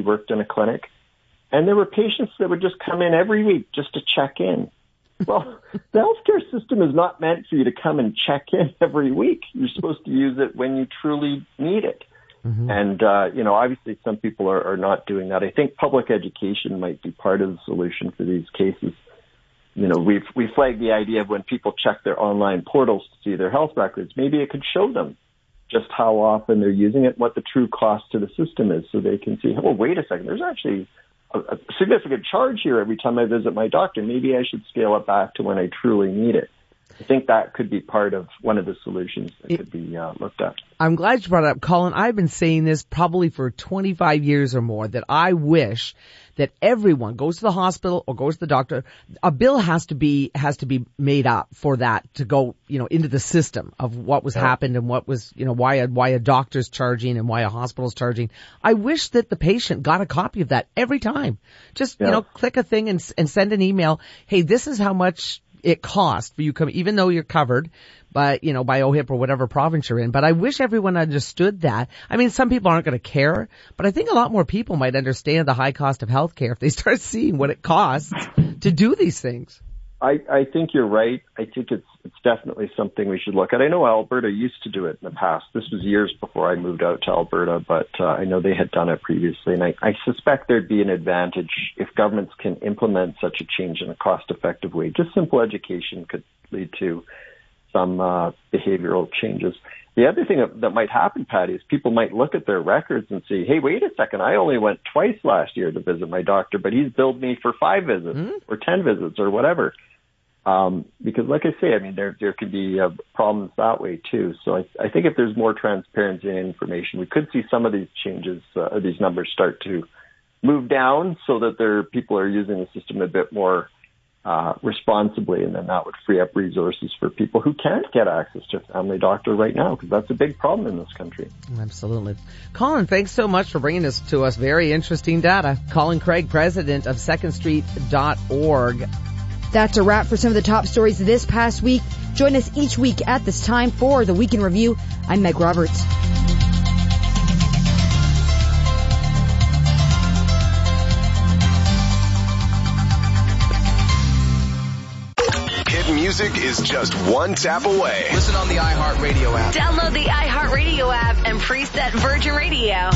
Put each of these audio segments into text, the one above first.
worked in a clinic, and there were patients that would just come in every week just to check in. Well, the healthcare system is not meant for you to come and check in every week. You're supposed to use it when you truly need it. Mm-hmm. And, obviously some people are not doing that. I think public education might be part of the solution for these cases. We flagged the idea of when people check their online portals to see their health records, maybe it could show them just how often they're using it, what the true cost to the system is, so they can see, oh, wait a second, there's actually a significant charge here every time I visit my doctor. Maybe I should scale it back to when I truly need it. I think that could be part of one of the solutions that could be looked at. I'm glad you brought it up, Colin. I've been saying this probably for 25 years or more, that I wish that everyone goes to the hospital or goes to the doctor. A bill has to be made up for that to go, into the system of what was happened and what was, why a doctor's charging and why a hospital's charging. I wish that the patient got a copy of that every time. Just, click a thing and send an email. Hey, this is how much it costs for you even though you're covered by OHIP or whatever province you're in. But I wish everyone understood that. I mean, some people aren't going to care, but I think a lot more people might understand the high cost of healthcare if they start seeing what it costs to do these things. I think you're right. I think it's definitely something we should look at. I know Alberta used to do it in the past. This was years before I moved out to Alberta, but I know they had done it previously. And I suspect there'd be an advantage if governments can implement such a change in a cost-effective way. Just simple education could lead to some behavioral changes. The other thing that might happen, Patty, is people might look at their records and see, hey, wait a second, I only went twice last year to visit my doctor, but he's billed me for 5 visits or 10 visits or whatever. Because like I say, I mean, there could be problems that way too. So I think if there's more transparency and information, we could see some of these changes, these numbers start to move down so that people are using the system a bit more responsibly, and then that would free up resources for people who can't get access to a family doctor right now, because that's a big problem in this country. Absolutely. Colin, thanks so much for bringing this to us. Very interesting data. Colin Craig, president of secondstreet.org. That's a wrap for some of the top stories this past week. Join us each week at this time for the Week in Review. I'm Meg Roberts. Hit music is just one tap away. Listen on the iHeartRadio app. Download the iHeartRadio app and preset Virgin Radio.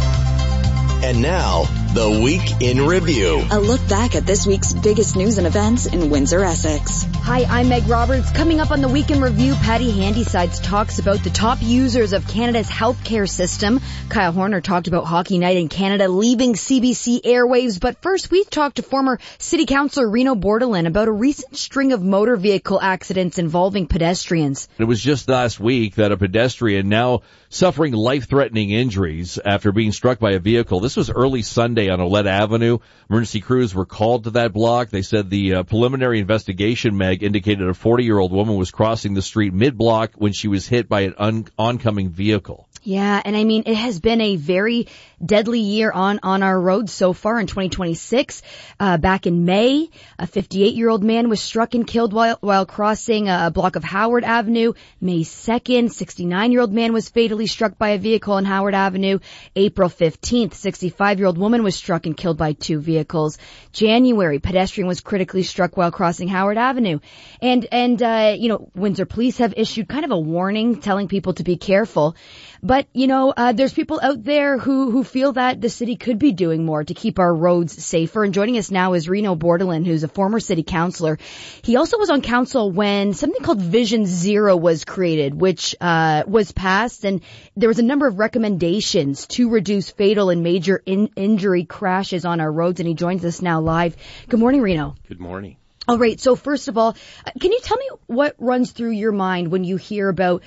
And now, the Week in Review. A look back at this week's biggest news and events in Windsor, Essex. Hi, I'm Meg Roberts. Coming up on the Week in Review, Patty Handysides talks about the top users of Canada's healthcare system. Kyle Horner talked about Hockey Night in Canada leaving CBC airwaves. But first, we talked to former City Councillor Reno Bordelin about a recent string of motor vehicle accidents involving pedestrians. It was just last week that a pedestrian now suffering life-threatening injuries after being struck by a vehicle. This was early Sunday on Olette Avenue. Emergency crews were called to that block. They said the preliminary investigation, Meg, indicated a 40-year-old woman was crossing the street mid-block when she was hit by an oncoming vehicle. Yeah, and I mean, it has been a very deadly year on our roads so far in 2026. Back in May, a 58-year-old man was struck and killed while crossing a block of Howard Avenue. May 2nd, 69-year-old man was fatally struck by a vehicle on Howard Avenue. April 15th, 65-year-old woman was struck and killed by 2 vehicles. January, pedestrian was critically struck while crossing Howard Avenue. And Windsor police have issued kind of a warning telling people to be careful. But, there's people out there who feel that the city could be doing more to keep our roads safer. And joining us now is Reno Bordelin, who's a former city councillor. He also was on council when something called Vision Zero was created, which was passed. And there was a number of recommendations to reduce fatal and major injury crashes on our roads. And he joins us now live. Good morning, Reno. Good morning. All right. So first of all, can you tell me what runs through your mind when you hear about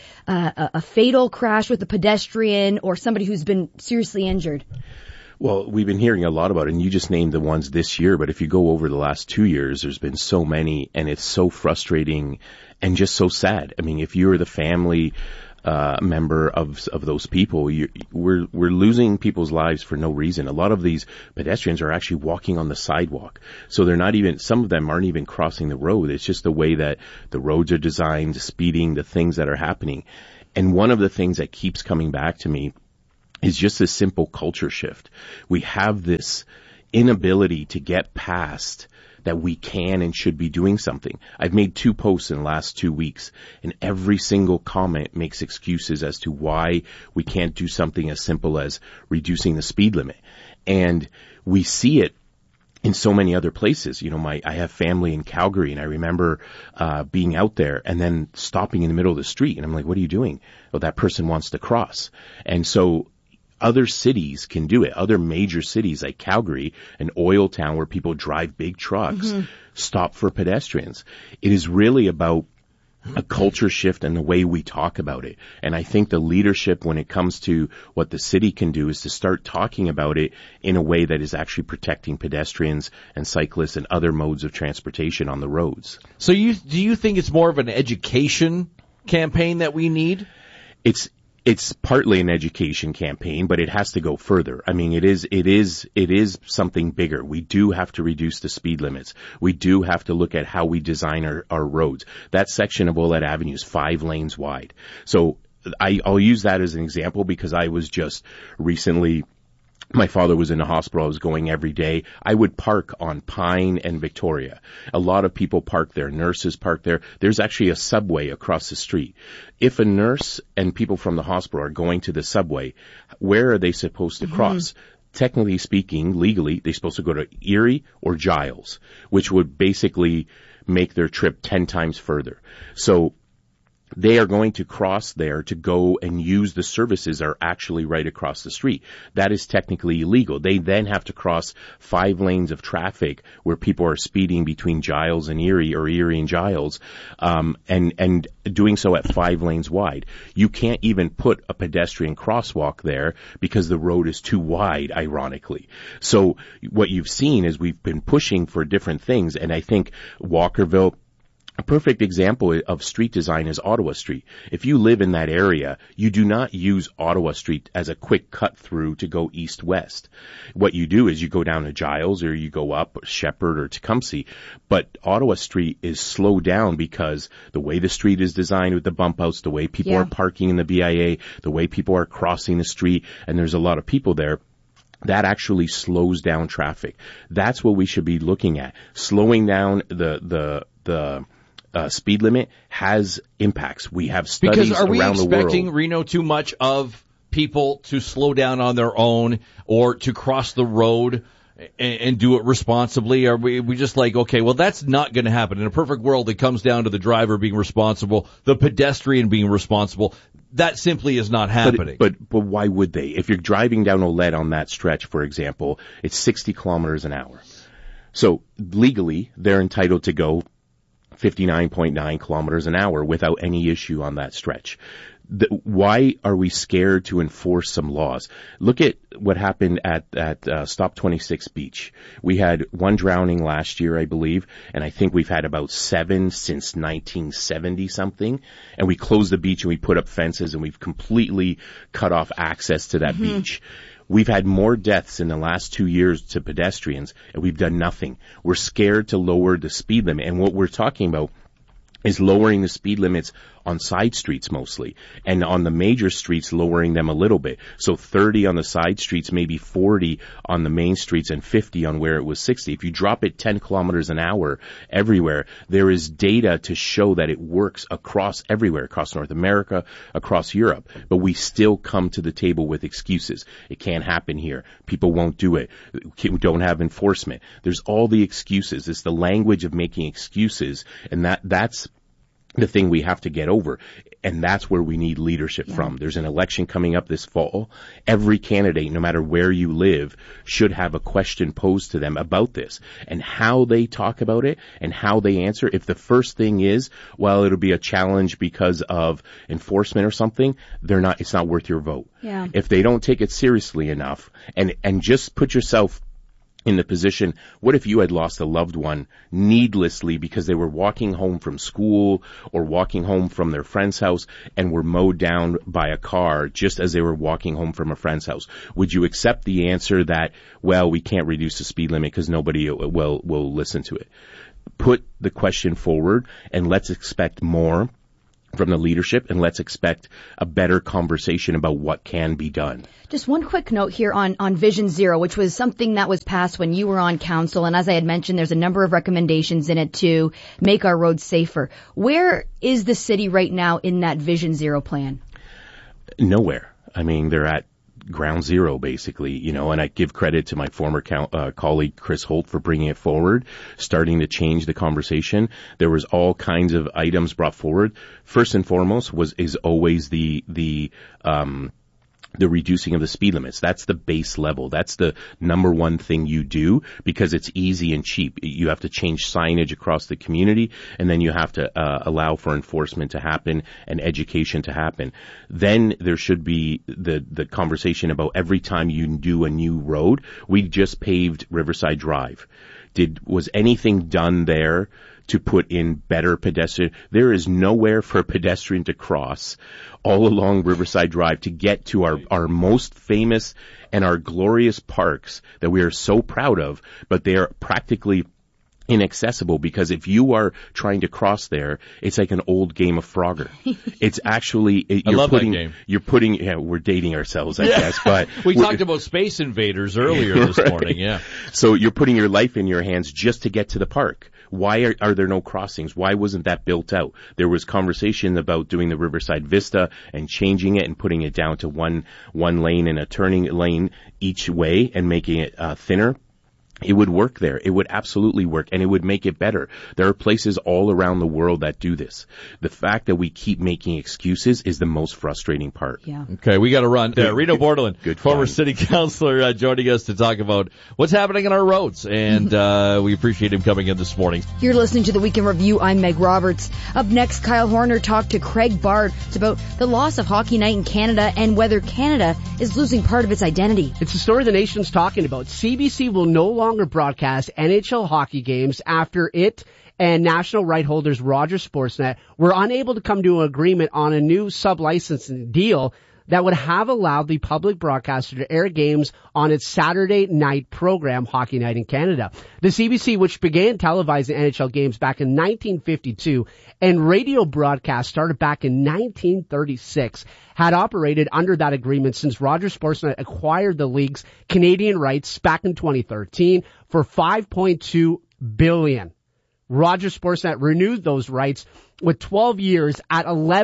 a fatal crash with a pedestrian or somebody who's been seriously injured? Well, we've been hearing a lot about it, and you just named the ones this year. But if you go over the last 2 years, there's been so many, and it's so frustrating and just so sad. I mean, if you're the family member of those people, we're losing people's lives for no reason. A lot of these pedestrians are actually walking on the sidewalk, so they're not even. Some of them aren't even crossing the road. It's just the way that the roads are designed, the speeding, the things that are happening. And one of the things that keeps coming back to me is just a simple culture shift. We have this inability to get past that we can and should be doing something. I've made 2 posts in the last 2 weeks, and every single comment makes excuses as to why we can't do something as simple as reducing the speed limit. And we see it in so many other places. You know, I have family in Calgary, and I remember being out there and then stopping in the middle of the street, and I'm like, what are you doing? Well, that person wants to cross. And so other cities can do it. Other major cities like Calgary, an oil town where people drive big trucks, stop for pedestrians. It is really about a culture shift and the way we talk about it. And I think the leadership when it comes to what the city can do is to start talking about it in a way that is actually protecting pedestrians and cyclists and other modes of transportation on the roads. So do you think it's more of an education campaign that we need? It's partly an education campaign, but it has to go further. I mean, it is something bigger. We do have to reduce the speed limits. We do have to look at how we design our roads. That section of Ouellette Avenue is 5 lanes wide. So I'll use that as an example because I was just recently, my father was in the hospital. I was going every day. I would park on Pine and Victoria. A lot of people park there. Nurses park there. There's actually a subway across the street. If a nurse and people from the hospital are going to the subway, where are they supposed to cross? Technically speaking, legally, they're supposed to go to Erie or Giles, which would basically make their trip 10 times further. So they are going to cross there to go and use the services that are actually right across the street. That is technically illegal. They then have to cross 5 lanes of traffic where people are speeding between Giles and Erie or Erie and Giles, and doing so at 5 lanes wide. You can't even put a pedestrian crosswalk there because the road is too wide, ironically. So what you've seen is we've been pushing for different things, and I think Walkerville, a perfect example of street design is Ottawa Street. If you live in that area, you do not use Ottawa Street as a quick cut through to go east-west. What you do is you go down to Giles or you go up Shepherd or Tecumseh. But Ottawa Street is slowed down because the way the street is designed with the bump outs, the way people are parking in the BIA, the way people are crossing the street, and there's a lot of people there, that actually slows down traffic. That's what we should be looking at. Slowing down the speed limit has impacts. We have studies around the world. Because are we expecting, Reno, too much of people to slow down on their own or to cross the road and do it responsibly? Are we just like, okay, well, that's not going to happen. In a perfect world, it comes down to the driver being responsible, the pedestrian being responsible. That simply is not happening. But why would they? If you're driving down Ouellette on that stretch, for example, it's 60 kilometers an hour. So legally, they're entitled to go 59.9 kilometers an hour without any issue on that stretch. Why are we scared to enforce some laws? Look at what happened at Stop 26 Beach. We had 1 drowning last year, I believe, and I think we've had about 7 since 1970 something. And we closed the beach and we put up fences and we've completely cut off access to that beach. We've had more deaths in the last 2 years to pedestrians, and we've done nothing. We're scared to lower the speed limit. And what we're talking about is lowering the speed limits on side streets mostly, and on the major streets lowering them a little bit. So 30 on the side streets, maybe 40 on the main streets, and 50 on where it was 60. If you drop it 10 kilometers an hour everywhere, there is data to show that it works across everywhere, across North America, across Europe. But we still come to the table with excuses. It can't happen here. People won't do it. We don't have enforcement. There's all the excuses. It's the language of making excuses, and that's the thing we have to get over. And that's where we need leadership from. There's an election coming up this fall. Every candidate, no matter where you live, should have a question posed to them about this and how they talk about it and how they answer. If the first thing is, well, it'll be a challenge because of enforcement or something, it's not worth your vote. Yeah. If they don't take it seriously enough and just put yourself in the position, what if you had lost a loved one needlessly because they were walking home from school or walking home from their friend's house and were mowed down by a car just as they were walking home from a friend's house? Would you accept the answer that, well, we can't reduce the speed limit because nobody will listen to it? Put the question forward and let's expect more from the leadership, and let's expect a better conversation about what can be done. Just one quick note here on Vision Zero, which was something that was passed when you were on council. And as I had mentioned, there's a number of recommendations in it to make our roads safer. Where is the city right now in that Vision Zero plan? Nowhere. I mean, they're at ground zero, basically, and I give credit to my former colleague, Chris Holt, for bringing it forward, starting to change the conversation. There was all kinds of items brought forward. First and foremost is always the reducing of the speed limits. That's the base level. That's the number one thing you do because it's easy and cheap. You have to change signage across the community, and then you have to allow for enforcement to happen and education to happen. Then there should be the conversation about every time you do a new road. We just paved Riverside Drive. Was anything done there to put in better pedestrian? There is nowhere for a pedestrian to cross all along Riverside Drive to get to our most famous and our glorious parks that we are so proud of, but they are practically inaccessible because if you are trying to cross there, it's like an old game of Frogger. It's actually, I love that game. We're dating ourselves, I guess, but we talked about Space Invaders earlier this morning, yeah. So you're putting your life in your hands just to get to the park. Why are there no crossings? Why wasn't that built out? There was conversation about doing the Riverside Vista and changing it and putting it down to one lane and a turning lane each way and making it thinner. It would work there. It would absolutely work, and it would make it better. There are places all around the world that do this. The fact that we keep making excuses is the most frustrating part. Yeah. Okay, we got to run. Reno Bordelon, former fun. city councilor, joining us to talk about what's happening on our roads, and we appreciate him coming in this morning. You're listening to the Week in Review. I'm Meg Roberts. Up next, Kyle Horner talked to Craig Bard about the loss of Hockey Night in Canada and whether Canada is losing part of its identity. It's the story the nation's talking about. CBC will no longer broadcast NHL hockey games after it and national right holders Rogers Sportsnet were unable to come to an agreement on a new sub-licensing deal that would have allowed the public broadcaster to air games on its Saturday night program, Hockey Night in Canada. The CBC, which began televising NHL games back in 1952 and radio broadcasts started back in 1936, had operated under that agreement since Rogers Sportsnet acquired the league's Canadian rights back in 2013 for $5.2 billion. Rogers Sportsnet renewed those rights with 12 years at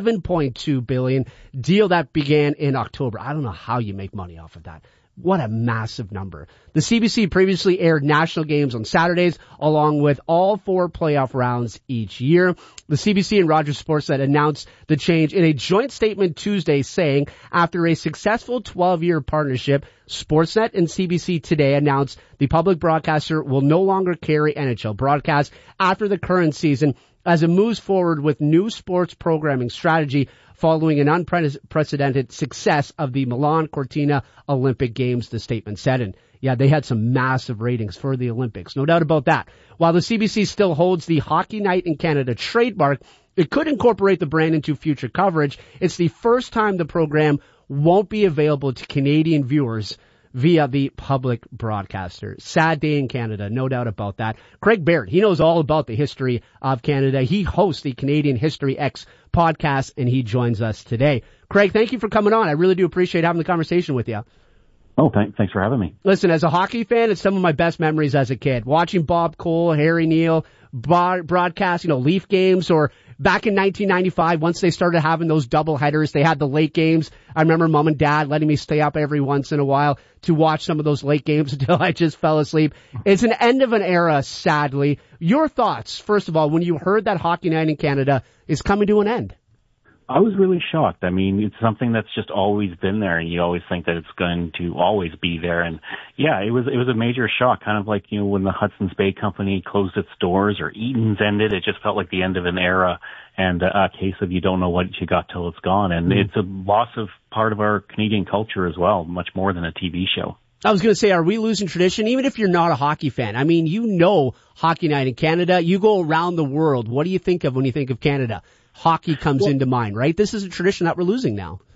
$11.2 billion, deal that began in October. I don't know how you make money off of that. What a massive number. The CBC previously aired national games on Saturdays along with all 4 playoff rounds each year. The CBC and Rogers Sportsnet announced the change in a joint statement Tuesday saying after a successful 12-year partnership, Sportsnet and CBC today announced the public broadcaster will no longer carry NHL broadcasts after the current season as it moves forward with new sports programming strategy following an unprecedented success of the Milan Cortina Olympic Games, the statement said. And yeah, they had some massive ratings for the Olympics, no doubt about that. While the CBC still holds the Hockey Night in Canada trademark, it could incorporate the brand into future coverage. It's the first time the program won't be available to Canadian viewers via the public broadcaster. Sad day in Canada, no doubt about that. Craig Baird, he knows all about the history of Canada. He hosts the Canadian History X podcast, and he joins us today. Craig, thank you for coming on. I really do appreciate having the conversation with you. Oh, thanks for having me. Listen, as a hockey fan, it's some of my best memories as a kid. Watching Bob Cole, Harry Neal broadcast, Leaf games, or back in 1995, once they started having those double headers, they had the late games. I remember mom and dad letting me stay up every once in a while to watch some of those late games until I just fell asleep. It's an end of an era, sadly. Your thoughts, first of all, when you heard that Hockey Night in Canada is coming to an end? I was really shocked. I mean, it's something that's just always been there, and you always think that it's going to always be there. And yeah, it was a major shock, kind of like, when the Hudson's Bay Company closed its doors or Eaton's ended. It just felt like the end of an era and a case of you don't know what you got till it's gone. And it's a loss of part of our Canadian culture as well, much more than a TV show. I was going to say, are we losing tradition? Even if you're not a hockey fan, I mean, Hockey Night in Canada, you go around the world. What do you think of when you think of Canada? Hockey comes into mind, right? This is a tradition that we're losing now.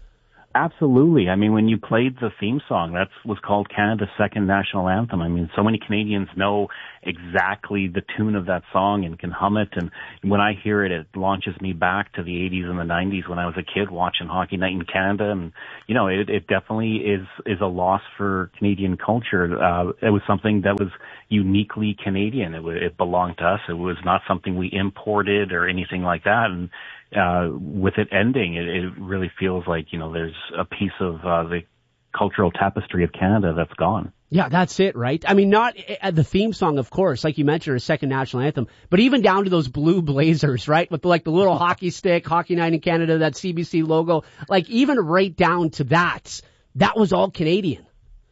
Absolutely. I mean, when you played the theme song, that was called Canada's second national anthem. I mean, so many Canadians know exactly the tune of that song and can hum it. And when I hear it, it launches me back to the 80s and the 90s when I was a kid watching Hockey Night in Canada. And, you know, it definitely is a loss for Canadian culture. It was something that was uniquely Canadian. It belonged to us. It was not something we imported or anything like that. And with it ending, it really feels like, you know, there's a piece of the cultural tapestry of Canada that's gone. Yeah, that's it, right? I mean, not the theme song, of course, like you mentioned, our second national anthem, but even down to those blue blazers, right? With the little hockey stick, Hockey Night in Canada, that CBC logo, like even right down to that was all Canadian.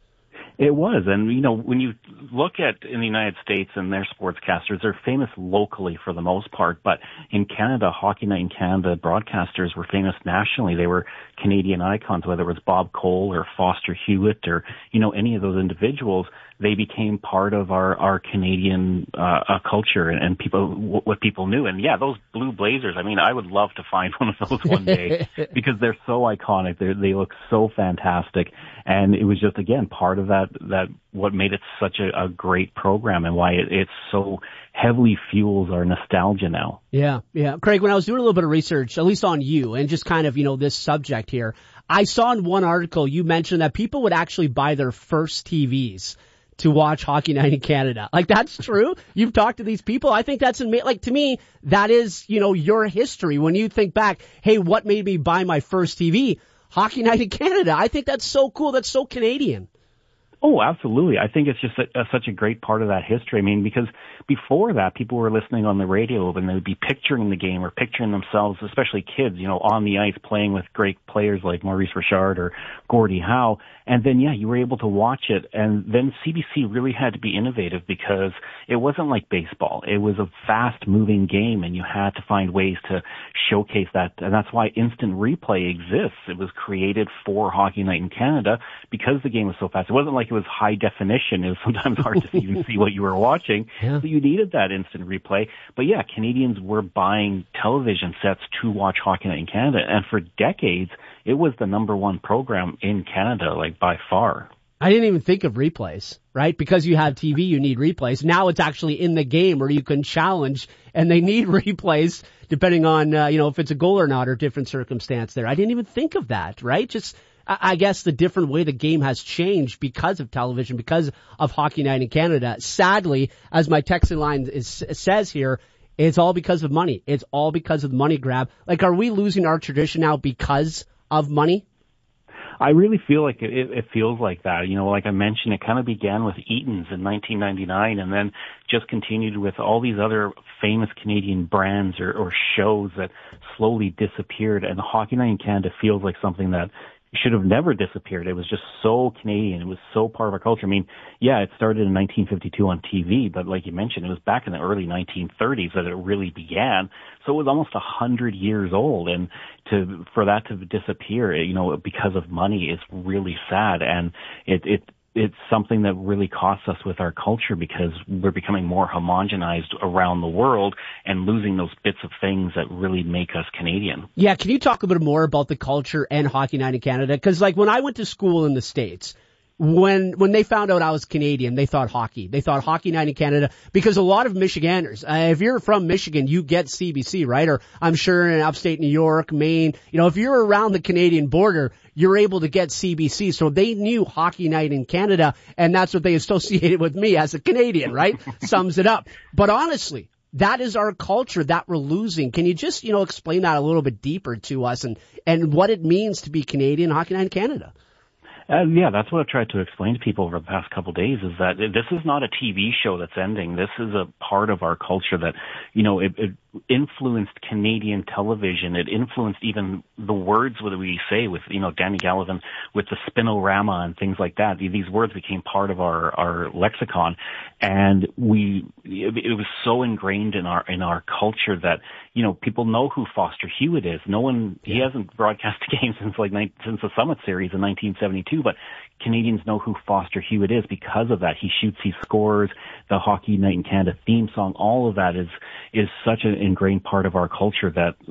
It was. And, you know, when you look at in the United States and their sportscasters, they're famous locally for the most part. But in Canada, Hockey Night in Canada broadcasters were famous nationally. They were Canadian icons, whether it was Bob Cole or Foster Hewitt or, you know, any of those individuals. They became part of our Canadian culture and people, what people knew. And yeah, those blue blazers, I mean, I would love to find one of those one day because they're so iconic. They look so fantastic. And it was just, again, part of that what made it such a great program and why it so heavily fuels our nostalgia now. Yeah. Craig, when I was doing a little bit of research, at least on you and just kind of, you know, this subject here, I saw in one article you mentioned that people would actually buy their first TVs to watch Hockey Night in Canada. Like, that's true? You've talked to these people? I think that's, like, to me, that is, you know, your history. When you think back, hey, what made me buy my first TV? Hockey Night in Canada. I think that's so cool. That's so Canadian. Oh, absolutely. I think it's just such a great part of that history. I mean, because before that, people were listening on the radio and they would be picturing the game or picturing themselves, especially kids, you know, on the ice playing with great players like Maurice Richard or Gordie Howe. And then, yeah, you were able to watch it. And then CBC really had to be innovative because it wasn't like baseball. It was a fast-moving game, and you had to find ways to showcase that. And that's why instant replay exists. It was created for Hockey Night in Canada because the game was so fast. It wasn't like it was high definition. It was sometimes hard to even see what you were watching. Yeah. So you needed that instant replay. But yeah, Canadians were buying television sets to watch Hockey Night in Canada. And for decades, it was the number one program in Canada, like by far. I didn't even think of replays, right? Because you have TV, you need replays. Now it's actually in the game where you can challenge, and they need replays depending on, you know, if it's a goal or not or different circumstance there. I didn't even think of that, right? Just, I guess the different way the game has changed because of television, because of Hockey Night in Canada. Sadly, as my texting line says here, it's all because of money. It's all because of the money grab. Like, are we losing our tradition now because of money? I really feel like it feels like that. You know, like I mentioned, it kind of began with Eaton's in 1999 and then just continued with all these other famous Canadian brands or shows that slowly disappeared. And Hockey Night in Canada feels like something that should have never disappeared. It was just so Canadian. It was so part of our culture. I mean, yeah, it started in 1952 on TV, but like you mentioned, it was back in the early 1930s that it really began. So it was almost 100 years old, and for that to disappear, you know, because of money is really sad, and it's something that really costs us with our culture because we're becoming more homogenized around the world and losing those bits of things that really make us Canadian. Yeah, can you talk a bit more about the culture and Hockey Night in Canada? Because, like, when I went to school in the States, when they found out I was Canadian, they thought hockey. They thought Hockey Night in Canada because a lot of Michiganders, if you're from Michigan, you get CBC, right? Or I'm sure in upstate New York, Maine, you know, if you're around the Canadian border, you're able to get CBC. So they knew Hockey Night in Canada, and that's what they associated with me as a Canadian, right? Sums it up. But honestly, that is our culture that we're losing. Can you just, you know, explain that a little bit deeper to us and what it means to be Canadian, Hockey Night in Canada? Yeah, that's what I've tried to explain to people over the past couple of days is that this is not a TV show that's ending. This is a part of our culture that, you know, it influenced Canadian television. It influenced even the words that we say with, you know, Danny Gallivan with the spinorama and things like that. These words became part of our lexicon, and it was so ingrained in our culture that, you know, people know who Foster Hewitt is. He hasn't broadcast games since the Summit Series in 1972, but Canadians know who Foster Hewitt is because of that. He shoots, he scores, the Hockey Night in Canada theme song, all of that is such an ingrained part of our culture that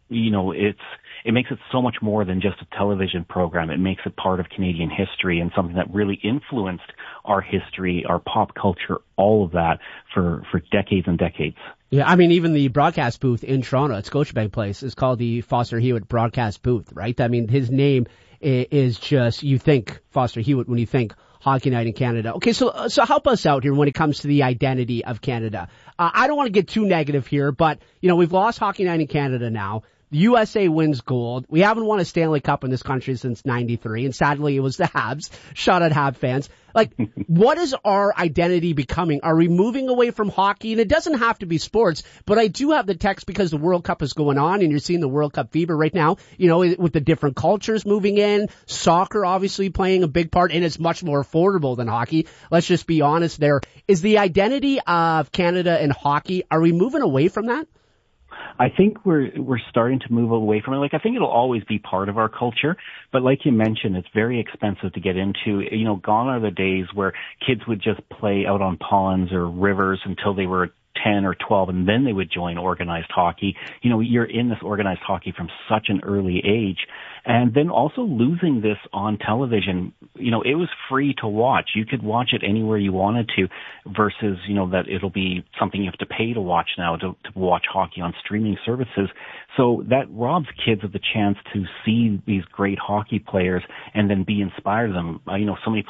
it makes it so much more than just a television program. It makes it part of Canadian history and something that really influenced our history, our pop culture, all of that for decades and decades. Yeah, I mean, even the broadcast booth in Toronto at Scotiabank Place is called the Foster Hewitt broadcast booth, right? I mean, his name is just, you think Foster Hewitt when you think Hockey Night in Canada. Okay, so help us out here when it comes to the identity of Canada. I don't want to get too negative here, but, we've lost Hockey Night in Canada now. The USA wins gold. We haven't won a Stanley Cup in this country since '93, and sadly it was the Habs. Shout out Habs fans. Like, what is our identity becoming? Are we moving away from hockey? And it doesn't have to be sports, but I do have the text because the World Cup is going on, and you're seeing the World Cup fever right now, with the different cultures moving in, soccer obviously playing a big part, and it's much more affordable than hockey. Let's just be honest there. Is the identity of Canada and hockey, are we moving away from that? I think we're starting to move away from it. Like, I think it'll always be part of our culture, but like you mentioned, it's very expensive to get into. Gone are the days where kids would just play out on ponds or rivers until they were 10 or 12, and then they would join organized hockey. You're in this organized hockey from such an early age. And then also losing this on television, it was free to watch. You could watch it anywhere you wanted to versus, that it'll be something you have to pay to watch now to watch hockey on streaming services. So that robs kids of the chance to see these great hockey players and then be inspired of them. So many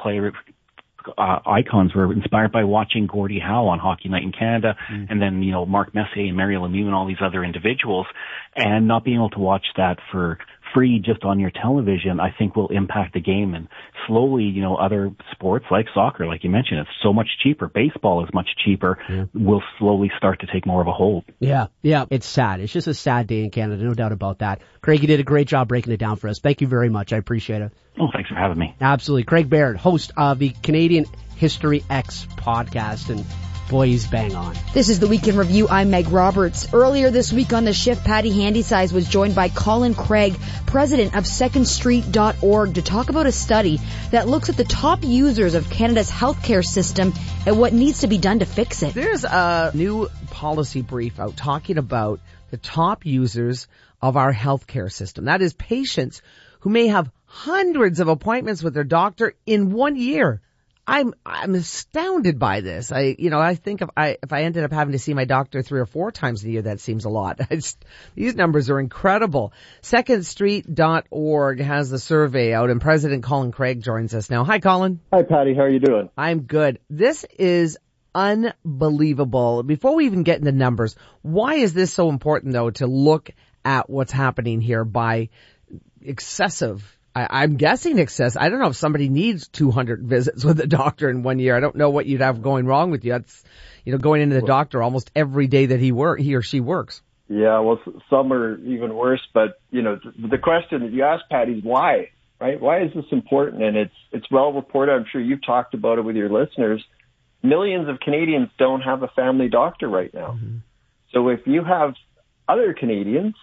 icons were inspired by watching Gordie Howe on Hockey Night in Canada, and then, Mark Messier and Mario Lemieux and all these other individuals, and not being able to watch that for free just on your television, I think will impact the game. And slowly, other sports like soccer, like you mentioned, it's so much cheaper. Baseball is much cheaper. Yeah. Will slowly start to take more of a hold. Yeah. It's sad. It's just a sad day in Canada, no doubt about that. Craig, you did a great job breaking it down for us. Thank you very much. I appreciate it. Oh, thanks for having me. Absolutely. Craig Baird, host of the Canadian History X podcast, and boy, he's bang on. This is the Week in Review. I'm Meg Roberts. Earlier this week on the shift, Patty Handysize was joined by Colin Craig, president of secondstreet.org, to talk about a study that looks at the top users of Canada's healthcare system and what needs to be done to fix it. There's a new policy brief out talking about the top users of our healthcare system. That is patients who may have hundreds of appointments with their doctor in 1 year. I'm astounded by this. I think if I ended up having to see my doctor 3 or 4 times a year, that seems a lot. These numbers are incredible. Secondstreet.org has the survey out, and President Colin Craig joins us now. Hi, Colin. Hi, Patty. How are you doing? I'm good. This is unbelievable. Before we even get into numbers, why is this so important, though, to look at what's happening here by excessive? I'm guessing excess. I don't know if somebody needs 200 visits with a doctor in 1 year. I don't know what you'd have going wrong with you. That's, going into the doctor almost every day that he or she works. Yeah, well, some are even worse. But, the question that you asked, Patty, is why, right? Why is this important? And it's well reported. I'm sure you've talked about it with your listeners. Millions of Canadians don't have a family doctor right now. Mm-hmm. So if you have other Canadians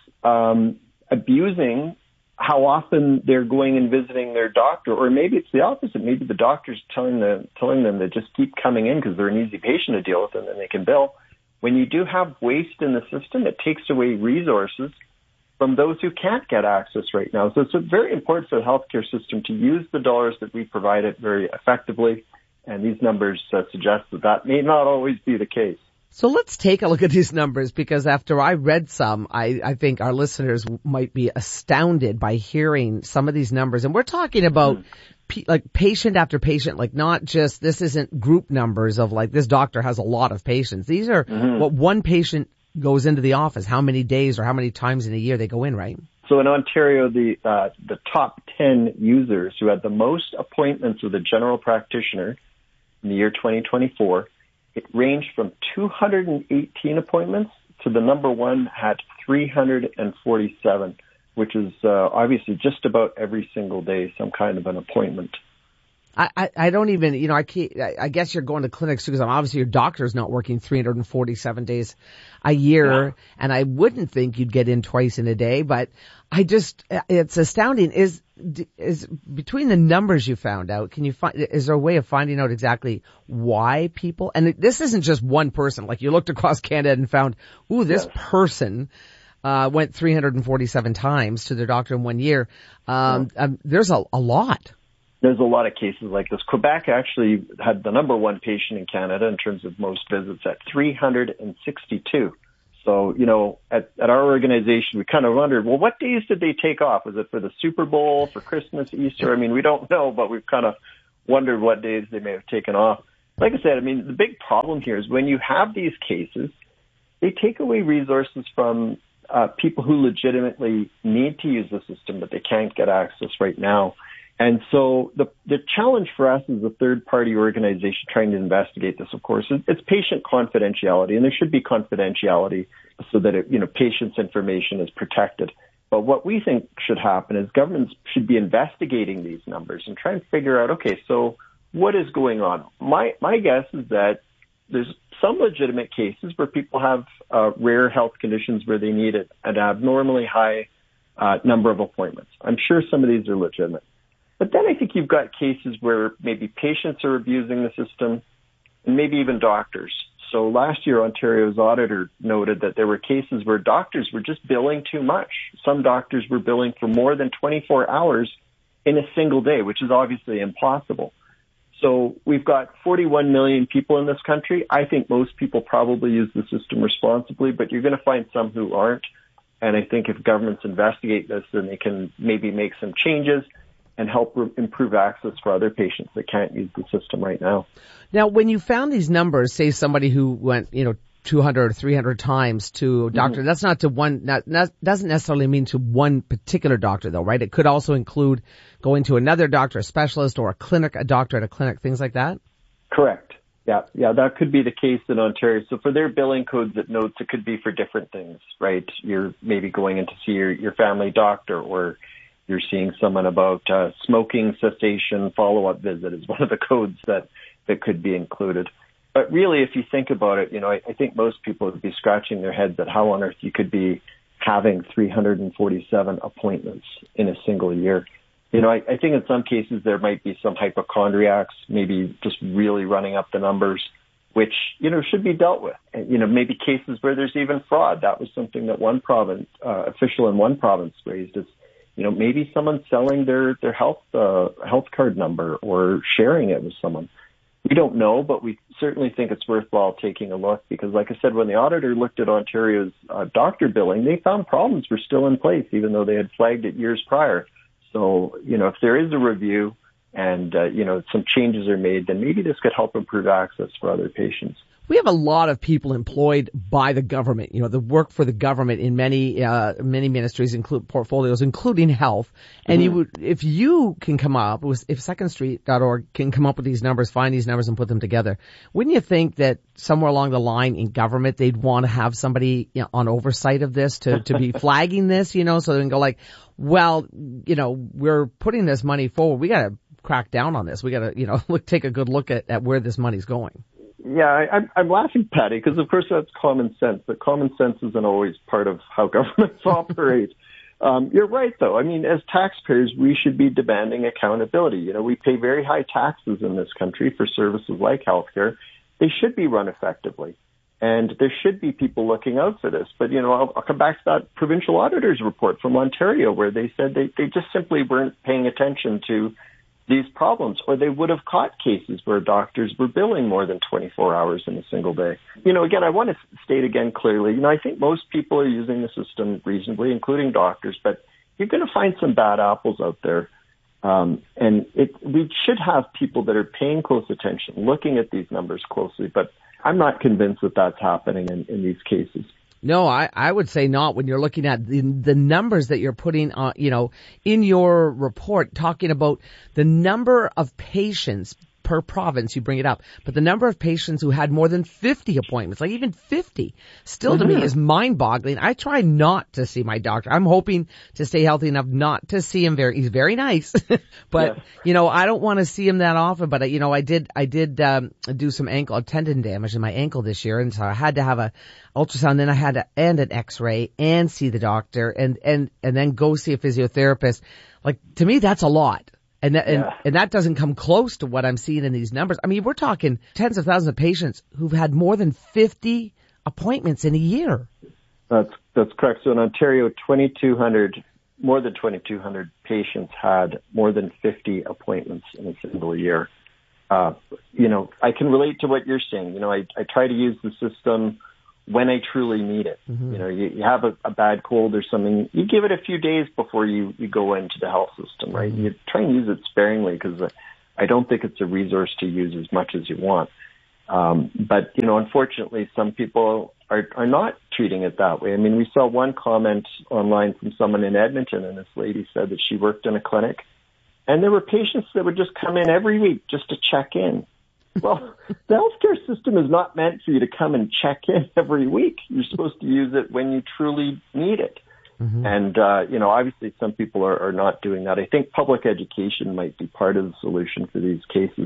abusing how often they're going and visiting their doctor, or maybe it's the opposite. Maybe the doctor's telling them to just keep coming in because they're an easy patient to deal with and then they can bill. When you do have waste in the system, it takes away resources from those who can't get access right now. So it's very important for the healthcare system to use the dollars that we provide it very effectively. And these numbers suggest that may not always be the case. So let's take a look at these numbers, because after I read some, I think our listeners might be astounded by hearing some of these numbers. And we're talking about like patient after patient, like not just, this isn't group numbers of like this doctor has a lot of patients. These are what one patient goes into the office, how many days or how many times in a year they go in, right? So in Ontario, the top 10 users who had the most appointments with a general practitioner in the year 2024, it ranged from 218 appointments to the number one had 347, which is obviously just about every single day some kind of an appointment. I don't even, I guess you're going to clinics because obviously your doctor's not working 347 days a year, and I wouldn't think you'd get in twice in a day, but it's astounding. Is between the numbers you found out, is there a way of finding out exactly why people, and this isn't just one person, like you looked across Canada and found, this person went 347 times to their doctor in 1 year. There's a lot. There's a lot of cases like this. Quebec actually had the number one patient in Canada in terms of most visits at 362. So, at our organization, we kind of wondered, well, what days did they take off? Was it for the Super Bowl, for Christmas, Easter? I mean, we don't know, but we've kind of wondered what days they may have taken off. Like I said, I mean, the big problem here is when you have these cases, they take away resources from people who legitimately need to use the system, but they can't get access right now. And so the challenge for us as a third-party organization trying to investigate this, of course, it's patient confidentiality, and there should be confidentiality so that patients' information is protected. But what we think should happen is governments should be investigating these numbers and try and figure out, okay, so what is going on? My guess is that there's some legitimate cases where people have rare health conditions where they need an abnormally high number of appointments. I'm sure some of these are legitimate. But then I think you've got cases where maybe patients are abusing the system and maybe even doctors. So last year, Ontario's auditor noted that there were cases where doctors were just billing too much. Some doctors were billing for more than 24 hours in a single day, which is obviously impossible. So we've got 41 million people in this country. I think most people probably use the system responsibly, but you're going to find some who aren't. And I think if governments investigate this, then they can maybe make some changes and help improve access for other patients that can't use the system right now. Now, when you found these numbers, say somebody who went, 200 or 300 times to a doctor, that's not to one, doesn't necessarily mean to one particular doctor though, right? It could also include going to another doctor, a specialist, or a doctor at a clinic, things like that? Correct. Yeah, that could be the case in Ontario. So for their billing codes, it notes it could be for different things, right? You're maybe going in to see your family doctor, or you're seeing someone about smoking cessation follow-up visit is one of the codes that could be included. But really, if you think about it, I think most people would be scratching their heads at how on earth you could be having 347 appointments in a single year. I think in some cases there might be some hypochondriacs, maybe just really running up the numbers, which, should be dealt with. And, maybe cases where there's even fraud. That was something that one province, official in one province raised is, maybe someone's selling their health card number or sharing it with someone. We don't know, but we certainly think it's worthwhile taking a look because, like I said, when the auditor looked at Ontario's doctor billing, they found problems were still in place, even though they had flagged it years prior. So, if there is a review and, some changes are made, then maybe this could help improve access for other patients. We have a lot of people employed by the government, that work for the government in many ministries, include portfolios, including health. And if you can come up with, if secondstreet.org can come up with these numbers, find these numbers and put them together, wouldn't you think that somewhere along the line in government, they'd want to have somebody on oversight of this to be flagging this, so they can go like, well, we're putting this money forward. We got to crack down on this. We got to, take a good look at where this money's going. Yeah, I'm laughing, Patty, because of course that's common sense, but common sense isn't always part of how governments operate. You're right, though. I mean, as taxpayers, we should be demanding accountability. We pay very high taxes in this country for services like healthcare. They should be run effectively, and there should be people looking out for this. But, I'll come back to that provincial auditor's report from Ontario where they said they just simply weren't paying attention to these problems, or they would have caught cases where doctors were billing more than 24 hours in a single day. Again, I want to state again clearly, I think most people are using the system reasonably, including doctors, but you're going to find some bad apples out there. We should have people that are paying close attention, looking at these numbers closely, but I'm not convinced that that's happening in these cases. No, I would say not when you're looking at the numbers that you're putting on, in your report, talking about the number of patients per province, you bring it up, but the number of patients who had more than 50 appointments, like even 50, still to me is mind-boggling. I try not to see my doctor. I'm hoping to stay healthy enough not to see him he's very nice, but, I don't want to see him that often, but, I did do some tendon damage in my ankle this year, and so I had to have a ultrasound, then I had to, and an x-ray, and see the doctor, and then go see a physiotherapist. Like, to me, that's a lot. And that doesn't come close to what I'm seeing in these numbers. I mean, we're talking tens of thousands of patients who've had more than 50 appointments in a year. That's correct. So in Ontario, more than 2,200 patients had more than 50 appointments in a single year. I can relate to what you're saying. I try to use the system when I truly need it. Mm-hmm. You have a bad cold or something, you give it a few days before you go into the health system, right? Mm-hmm. You try and use it sparingly because I don't think it's a resource to use as much as you want. But unfortunately, some people are not treating it that way. I mean, we saw one comment online from someone in Edmonton, and this lady said that she worked in a clinic, and there were patients that would just come in every week just to check in. Well, the healthcare system is not meant for you to come and check in every week. You're supposed to use it when you truly need it. Mm-hmm. And, obviously some people are not doing that. I think public education might be part of the solution for these cases.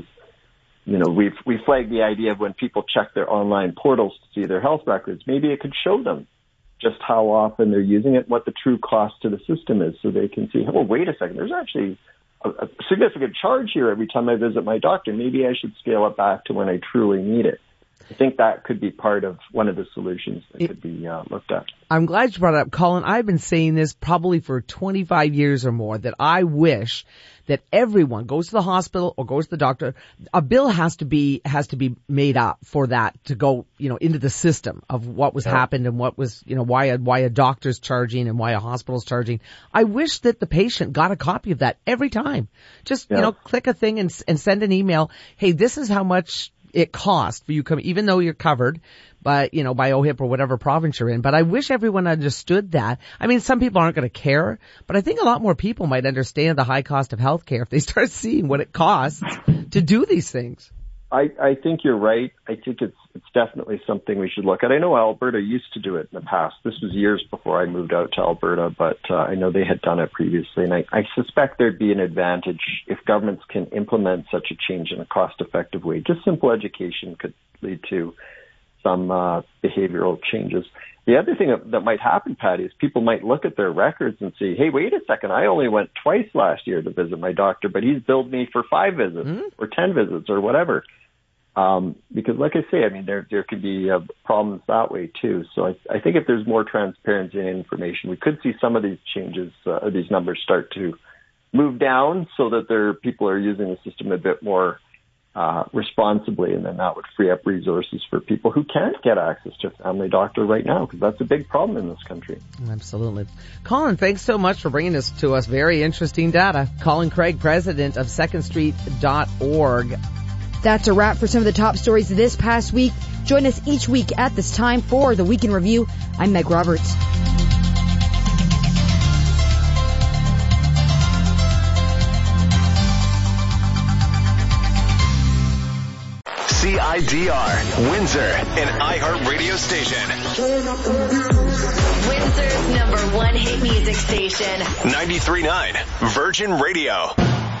We've flagged the idea of when people check their online portals to see their health records, maybe it could show them just how often they're using it, what the true cost to the system is, so they can see, oh, wait a second, there's actually a significant charge here every time I visit my doctor. Maybe I should scale it back to when I truly need it. I think that could be part of one of the solutions that could be looked at. I'm glad you brought it up, Colin. I've been saying this probably for 25 years or more, that I wish that everyone goes to the hospital or goes to the doctor. A bill has to be made up for that to go, into the system of what was happened and what was, why a doctor's charging and why a hospital's charging. I wish that the patient got a copy of that every time. Just, click a thing and send an email. Hey, this is how much it costs for you come, even though you're covered by OHIP or whatever province you're in. But I wish everyone understood that. I mean, some people aren't going to care, but I think a lot more people might understand the high cost of healthcare if they start seeing what it costs to do these things. I think you're right. I think it's definitely something we should look at. I know Alberta used to do it in the past. This was years before I moved out to Alberta, but I know they had done it previously. And I suspect there'd be an advantage if governments can implement such a change in a cost-effective way. Just simple education could lead to some behavioral changes. The other thing that might happen, Patty, is people might look at their records and see, hey, wait a second, I only went twice last year to visit my doctor, but he's billed me for 5 visits or 10 visits or whatever. Because like I say, I mean, there could be problems that way too. So I think if there's more transparency and information, we could see some of these changes, these numbers start to move down so that people are using the system a bit more responsibly, and then that would free up resources for people who can't get access to a family doctor right now, because that's a big problem in this country. Absolutely. Colin, thanks so much for bringing this to us. Very interesting data. Colin Craig, president of secondstreet.org. That's a wrap for some of the top stories this past week. Join us each week at this time for the Week in Review. I'm Meg Roberts. CIDR, Windsor, an iHeart radio station. Windsor's #1 hit music station. 93.9 Virgin Radio.